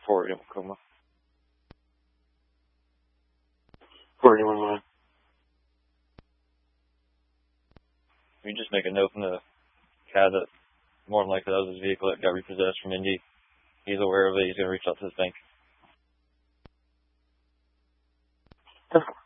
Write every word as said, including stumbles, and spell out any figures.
for Okuma. For anyone want? You just make a note from the guy that more than likely that was his vehicle that got repossessed from Indy. He's aware of it. He's going to reach out to his bank. That's cool.